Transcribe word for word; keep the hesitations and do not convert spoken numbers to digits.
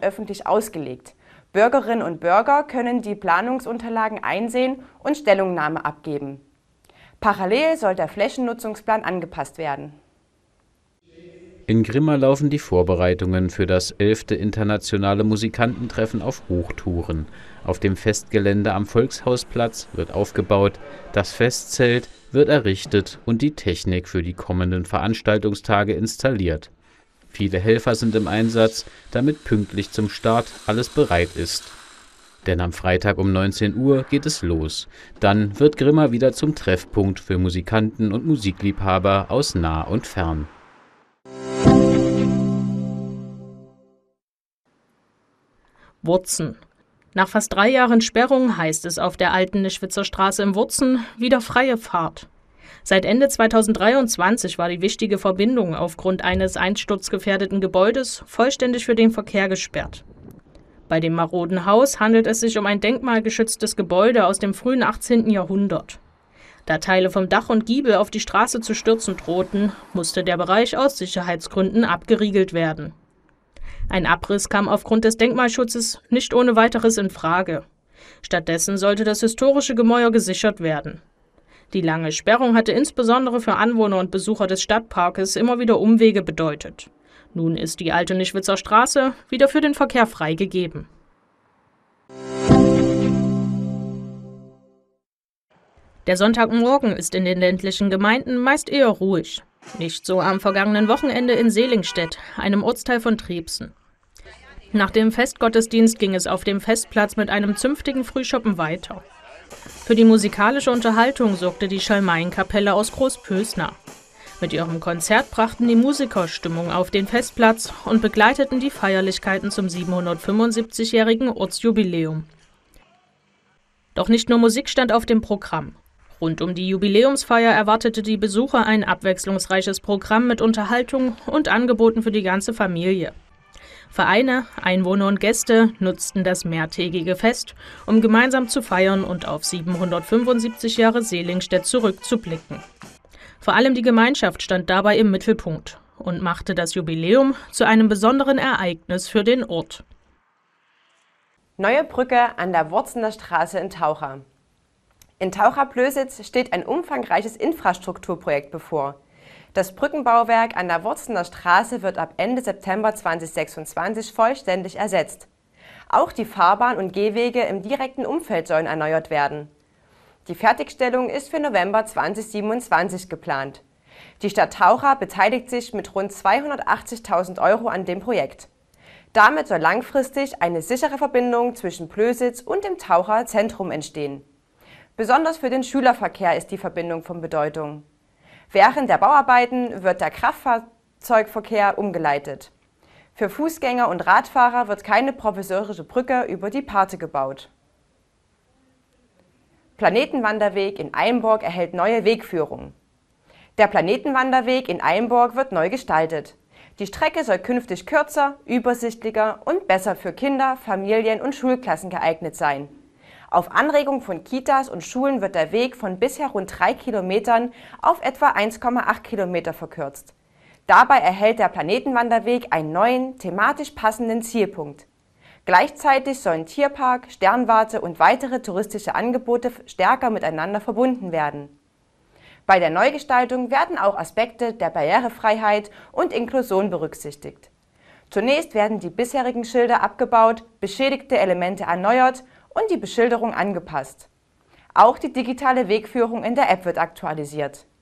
öffentlich ausgelegt. Bürgerinnen und Bürger können die Planungsunterlagen einsehen und Stellungnahme abgeben. Parallel soll der Flächennutzungsplan angepasst werden. In Grimma laufen die Vorbereitungen für das elfte internationale Musikantentreffen auf Hochtouren. Auf dem Festgelände am Volkshausplatz wird aufgebaut, das Festzelt wird errichtet und die Technik für die kommenden Veranstaltungstage installiert. Viele Helfer sind im Einsatz, damit pünktlich zum Start alles bereit ist. Denn am Freitag um neunzehn Uhr geht es los. Dann wird Grimma wieder zum Treffpunkt für Musikanten und Musikliebhaber aus nah und fern. Wurzen. Nach fast drei Jahren Sperrung heißt es auf der alten Nischwitzer Straße im Wurzen wieder freie Fahrt. Seit Ende zweitausenddreiundzwanzig war die wichtige Verbindung aufgrund eines einsturzgefährdeten Gebäudes vollständig für den Verkehr gesperrt. Bei dem maroden Haus handelt es sich um ein denkmalgeschütztes Gebäude aus dem frühen achtzehnten Jahrhundert. Da Teile vom Dach und Giebel auf die Straße zu stürzen drohten, musste der Bereich aus Sicherheitsgründen abgeriegelt werden. Ein Abriss kam aufgrund des Denkmalschutzes nicht ohne weiteres in Frage. Stattdessen sollte das historische Gemäuer gesichert werden. Die lange Sperrung hatte insbesondere für Anwohner und Besucher des Stadtparkes immer wieder Umwege bedeutet. Nun ist die alte Nischwitzer Straße wieder für den Verkehr freigegeben. Der Sonntagmorgen ist in den ländlichen Gemeinden meist eher ruhig. Nicht so am vergangenen Wochenende in Selingstedt, einem Ortsteil von Triebsen. Nach dem Festgottesdienst ging es auf dem Festplatz mit einem zünftigen Frühschoppen weiter. Für die musikalische Unterhaltung sorgte die Schalmeienkapelle aus Großpösna. Mit ihrem Konzert brachten die Musiker Stimmung auf den Festplatz und begleiteten die Feierlichkeiten zum siebenhundertfünfundsiebzigjährigen Ortsjubiläum. Doch nicht nur Musik stand auf dem Programm. Rund um die Jubiläumsfeier erwartete die Besucher ein abwechslungsreiches Programm mit Unterhaltung und Angeboten für die ganze Familie. Vereine, Einwohner und Gäste nutzten das mehrtägige Fest, um gemeinsam zu feiern und auf siebenhundertfünfundsiebzig Jahre Selingstedt zurückzublicken. Vor allem die Gemeinschaft stand dabei im Mittelpunkt und machte das Jubiläum zu einem besonderen Ereignis für den Ort. Neue Brücke an der Wurzener Straße in Taucha. In Taucha-Plösitz steht ein umfangreiches Infrastrukturprojekt bevor. Das Brückenbauwerk an der Wurzener Straße wird ab Ende September zweitausendsechsundzwanzig vollständig ersetzt. Auch die Fahrbahn und Gehwege im direkten Umfeld sollen erneuert werden. Die Fertigstellung ist für November zweitausendsiebenundzwanzig geplant. Die Stadt Taucha beteiligt sich mit rund zweihundertachtzigtausend Euro an dem Projekt. Damit soll langfristig eine sichere Verbindung zwischen Plösitz und dem Taucher Zentrum entstehen. Besonders für den Schülerverkehr ist die Verbindung von Bedeutung. Während der Bauarbeiten wird der Kraftfahrzeugverkehr umgeleitet. Für Fußgänger und Radfahrer wird keine provisorische Brücke über die Parthe gebaut. Planetenwanderweg in Eimborg erhält neue Wegführung. Der Planetenwanderweg in Eimborg wird neu gestaltet. Die Strecke soll künftig kürzer, übersichtlicher und besser für Kinder, Familien und Schulklassen geeignet sein. Auf Anregung von Kitas und Schulen wird der Weg von bisher rund drei Kilometern auf etwa eins Komma acht Kilometer verkürzt. Dabei erhält der Planetenwanderweg einen neuen, thematisch passenden Zielpunkt. Gleichzeitig sollen Tierpark, Sternwarte und weitere touristische Angebote stärker miteinander verbunden werden. Bei der Neugestaltung werden auch Aspekte der Barrierefreiheit und Inklusion berücksichtigt. Zunächst werden die bisherigen Schilder abgebaut, beschädigte Elemente erneuert und die Beschilderung angepasst. Auch die digitale Wegführung in der App wird aktualisiert.